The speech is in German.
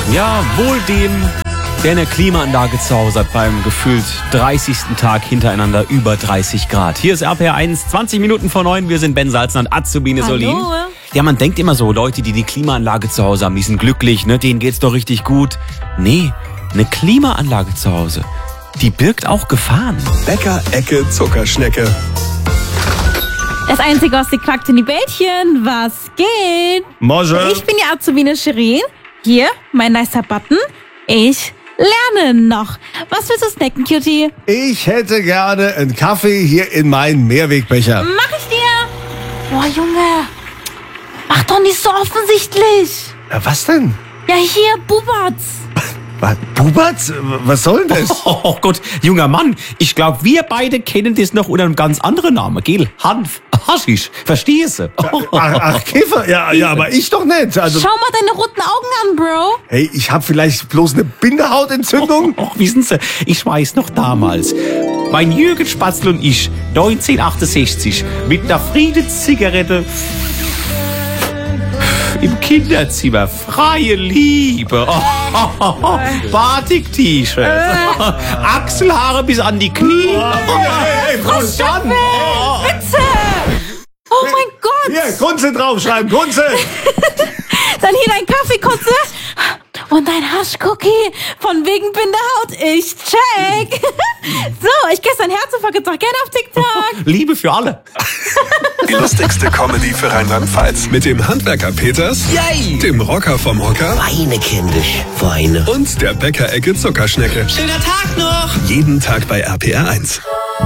Ja, wohl dem, der eine Klimaanlage zu Hause hat beim gefühlt 30. Tag hintereinander über 30 Grad. Hier ist RPR 1, 20 Minuten vor 9. Wir sind Ben Salzner und Azubine Solin. Ja, man denkt immer so, Leute, die die Klimaanlage zu Hause haben, die sind glücklich, ne? Denen geht's doch richtig gut. Nee, eine Klimaanlage zu Hause, die birgt auch Gefahren. Bäcker-Ecke Zuckerschnecke. Das Einzige, was die quackt in die Bällchen. Was geht? Mosche. Ich bin die Azubine Shirin. Hier, mein nicer Button. Ich lerne noch. Was willst du snacken, Cutie? Ich hätte gerne einen Kaffee hier in meinen Mehrwegbecher. Mach ich dir. Boah, Junge. Mach doch nicht so offensichtlich. Ja, was denn? Ja, hier, Bubatz. Was? Bubatz? Was soll denn das? Oh Gott, junger Mann, ich glaube, wir beide kennen das noch unter einem ganz anderen Namen, gell? Hanf, Haschisch, verstehst du? Ach, Käfer? Ja, aber ich doch nicht. Also, Schau mal deine roten Augen an, Bro. hey, ich habe vielleicht bloß eine Bindehautentzündung. Och, wissen Sie, ich weiß noch damals, mein Jürgen Spatzl und ich, 1968, mit einer Friedenszigarette im Kinderzimmer, freie Liebe, Batik-T-Shirt, Achselhaare bis an die Knie. Hey, verstanden. Bitte. Oh mein Gott. Hier, Kunze draufschreiben, Kunze. Dann hier dein Kaffee, Kotze. Und dein Haschcookie. Von wegen Bindehaut. Ich check. So, ich küsse dein Herz und vergiss doch gerne auf TikTok. Liebe für alle. Die lustigste Comedy für Rheinland-Pfalz. Mit dem Handwerker Peters, Yay! dem Rocker vom Hocker Weine, kindisch, Weine. und der Bäcker-Ecke Zuckerschnecke. Schöner Tag noch! Jeden Tag bei RPR 1.